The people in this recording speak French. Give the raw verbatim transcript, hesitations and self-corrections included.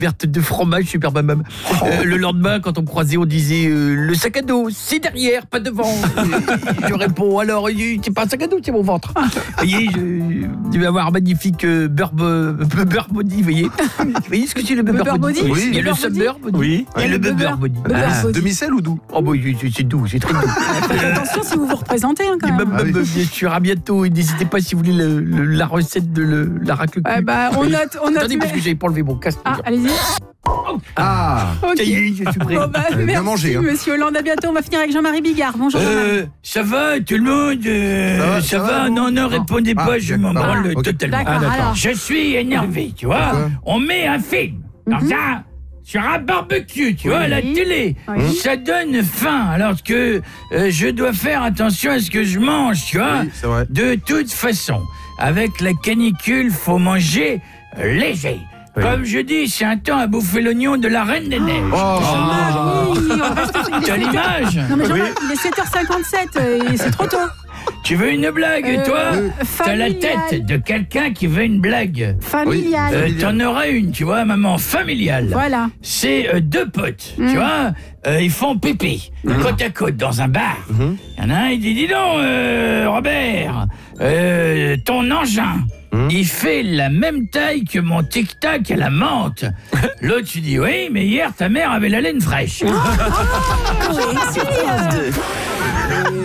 verte de fromage, super mamam. Euh, le lendemain, quand on me croisait, on disait euh, le sac à dos, c'est derrière, pas devant. Et je réponds alors, c'est pas un sac à dos, c'est mon ventre. Vous voyez, je, je vais avoir un magnifique euh, beurre, beurre body, vous voyez. Vous voyez ce que c'est le beurre, beurre body, body? Oui. Il y a le suburb body. Oui. Et le beurre body. Ah, demi-sel ou doux? Oh bah c'est doux, c'est très doux. Attention si vous vous représentez hein, quand Et même. même, Ah oui. même, bien sûr, à bientôt. Et n'hésitez pas si vous voulez le, le, la recette de le, la raclette. Ouais, bah, on note, on note. Attendez, parce mais- que j'avais pas enlevé mon casque. Ah, allez-y. Ah, Ok. Ça y est, je suis prêt. Bon, bah, Bien merci, mangé, hein. monsieur Hollande. À bientôt. On va finir avec Jean-Marie Bigard. Bonjour, Jean-Marie. Euh, ça va tout le monde euh, Ça va, ça, ça va, va, Non, non, répondez Ah, pas, je m'en d'accord. branle Ok. totalement. D'accord, Ah, alors. Je suis énervé, tu vois. Pourquoi On met un film dans un, sur un barbecue, tu vois, à la Oui. télé. Oui. Ça donne faim, alors que euh, je dois faire attention à ce que je mange, tu vois. oui, c'est vrai. De toute façon, avec la canicule, faut manger euh, léger. Oui. Comme je dis, c'est un temps à bouffer l'oignon de la Reine des Neiges. Oh, Jean-Marie, on reste- il est T'as sept heures- l'image? Non mais Jean-Marie, il est sept heures cinquante-sept et c'est trop tôt. Tu veux une blague, Euh, toi? T'as la familial. tête de quelqu'un qui veut une blague. Familial. Euh, T'en auras une, tu vois, maman, familiale. Voilà. C'est euh, deux potes, Mm. tu vois, euh, ils font pipi, côte à côte, dans un bar. Mhm. Il y en a un, il dit, dis donc, euh, Robert, euh, ton engin, Mhm. il fait la même taille que mon tic-tac à la menthe. L'autre, tu dis, oui, mais hier, ta mère avait la laine fraîche. Oui, c'est bien.